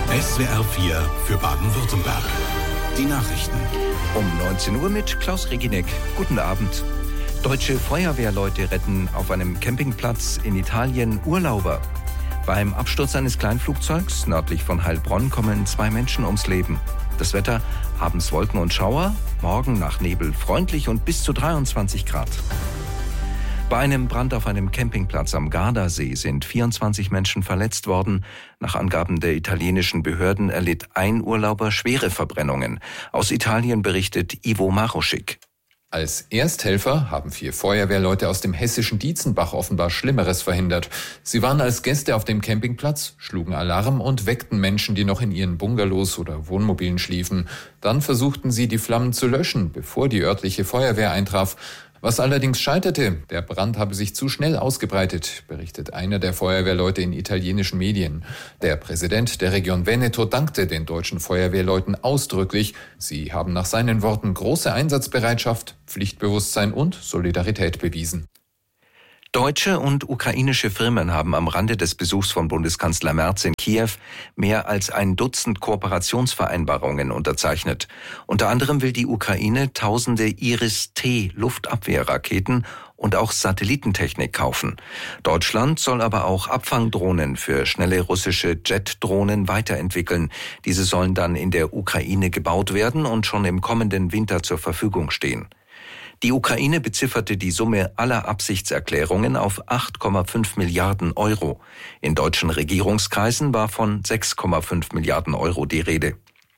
SWR 4 für Baden-Württemberg. Die Nachrichten. Um 19 Uhr mit Klaus Reginek. Guten Abend. Deutsche Feuerwehrleute retten auf einem Campingplatz in Italien Urlauber. Beim Absturz eines Kleinflugzeugs nördlich von Heilbronn kommen 2 Menschen ums Leben. Das Wetter: abends Wolken und Schauer, morgen nach Nebel freundlich und bis zu 23 Grad. Bei einem Brand auf einem Campingplatz am Gardasee sind 24 Menschen verletzt worden. Nach Angaben der italienischen Behörden erlitt ein Urlauber schwere Verbrennungen. Aus Italien berichtet Ivo Maroschik. Als Ersthelfer haben 4 Feuerwehrleute aus dem hessischen Dietzenbach offenbar Schlimmeres verhindert. Sie waren als Gäste auf dem Campingplatz, schlugen Alarm und weckten Menschen, die noch in ihren Bungalows oder Wohnmobilen schliefen. Dann versuchten sie, die Flammen zu löschen, bevor die örtliche Feuerwehr eintraf. Was allerdings scheiterte: der Brand habe sich zu schnell ausgebreitet, berichtet einer der Feuerwehrleute in italienischen Medien. Der Präsident der Region Veneto dankte den deutschen Feuerwehrleuten ausdrücklich. Sie haben nach seinen Worten große Einsatzbereitschaft, Pflichtbewusstsein und Solidarität bewiesen. Deutsche und ukrainische Firmen haben am Rande des Besuchs von Bundeskanzler Merz in Kiew mehr als ein Dutzend Kooperationsvereinbarungen unterzeichnet. Unter anderem will die Ukraine tausende Iris-T-Luftabwehrraketen und auch Satellitentechnik kaufen. Deutschland soll aber auch Abfangdrohnen für schnelle russische Jet-Drohnen weiterentwickeln. Diese sollen dann in der Ukraine gebaut werden und schon im kommenden Winter zur Verfügung stehen. Die Ukraine bezifferte die Summe aller Absichtserklärungen auf 8,5 Milliarden Euro. In deutschen Regierungskreisen war von 6,5 Milliarden Euro die Rede.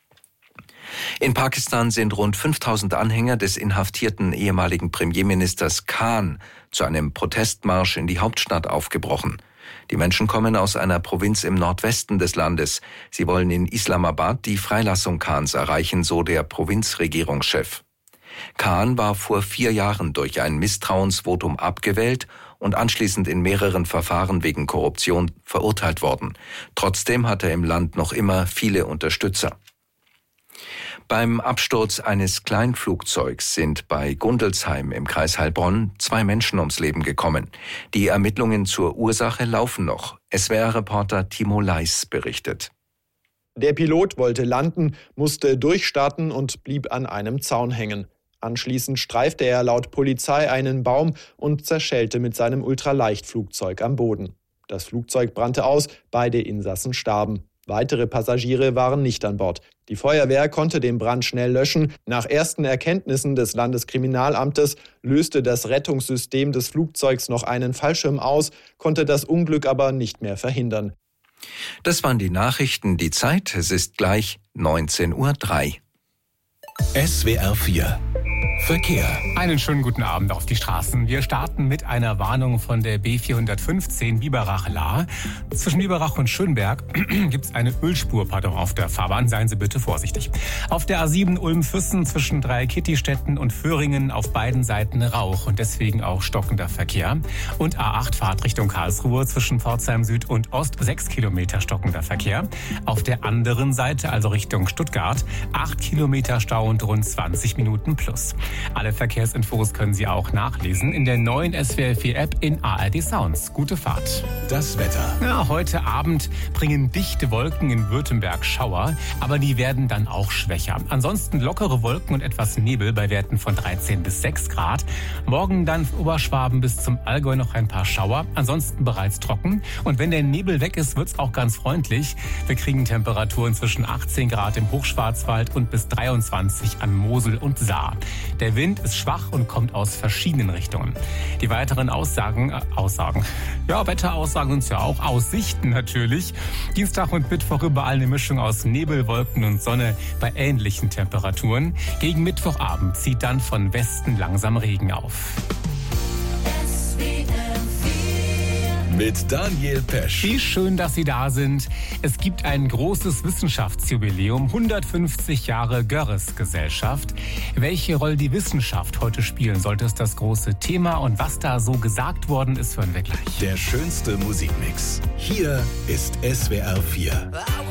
In Pakistan sind rund 5000 Anhänger des inhaftierten ehemaligen Premierministers Khan zu einem Protestmarsch in die Hauptstadt aufgebrochen. Die Menschen kommen aus einer Provinz im Nordwesten des Landes. Sie wollen in Islamabad die Freilassung Khans erreichen, so der Provinzregierungschef. Khan war vor 4 Jahren durch ein Misstrauensvotum abgewählt und anschließend in mehreren Verfahren wegen Korruption verurteilt worden. Trotzdem hat er im Land noch immer viele Unterstützer. Beim Absturz eines Kleinflugzeugs sind bei Gundelsheim im Kreis Heilbronn 2 Menschen ums Leben gekommen. Die Ermittlungen zur Ursache laufen noch. SWR-Reporter Timo Leis berichtet. Der Pilot wollte landen, musste durchstarten und blieb an einem Zaun hängen. Anschließend streifte er laut Polizei einen Baum und zerschellte mit seinem Ultraleichtflugzeug am Boden. Das Flugzeug brannte aus, beide Insassen starben. Weitere Passagiere waren nicht an Bord. Die Feuerwehr konnte den Brand schnell löschen. Nach ersten Erkenntnissen des Landeskriminalamtes löste das Rettungssystem des Flugzeugs noch einen Fallschirm aus, konnte das Unglück aber nicht mehr verhindern. Das waren die Nachrichten. Die Zeit, es ist gleich 19:03 Uhr. SWR 4 Verkehr. Einen schönen guten Abend auf die Straßen. Wir starten mit einer Warnung von der B415 Biberach-Lahr. Zwischen Biberach und Schönberg gibt es eine Ölspur auf der Fahrbahn. Seien Sie bitte vorsichtig. Auf der A7 Ulm-Füssen zwischen Dreieckittistetten und Föhringen auf beiden Seiten Rauch und deswegen auch stockender Verkehr. Und A8 Fahrtrichtung Karlsruhe zwischen Pforzheim Süd und Ost 6 Kilometer stockender Verkehr. Auf der anderen Seite, also Richtung Stuttgart, 8 Kilometer Stau und rund 20 Minuten plus. Alle Verkehrsinfos können Sie auch nachlesen in der neuen SWR 4 App in ARD Sounds. Gute Fahrt. Das Wetter. Ja, heute Abend bringen dichte Wolken in Württemberg Schauer, aber die werden dann auch schwächer. Ansonsten lockere Wolken und etwas Nebel bei Werten von 13 bis 6 Grad. Morgen dann Oberschwaben bis zum Allgäu noch ein paar Schauer, ansonsten bereits trocken. Und wenn der Nebel weg ist, wird's auch ganz freundlich. Wir kriegen Temperaturen zwischen 18 Grad im Hochschwarzwald und bis 23 an Mosel und Saar. Der Wind ist schwach und kommt aus verschiedenen Richtungen. Die weiteren Wetteraussagen sind ja auch Aussichten natürlich. Dienstag und Mittwoch überall eine Mischung aus Nebel, Wolken und Sonne bei ähnlichen Temperaturen. Gegen Mittwochabend zieht dann von Westen langsam Regen auf. Mit Daniel Pesch. Wie schön, dass Sie da sind. Es gibt ein großes Wissenschaftsjubiläum, 150 Jahre Görres-Gesellschaft. Welche Rolle die Wissenschaft heute spielen sollte, ist das große Thema. Und was da so gesagt worden ist, hören wir gleich. Der schönste Musikmix. Hier ist SWR 4.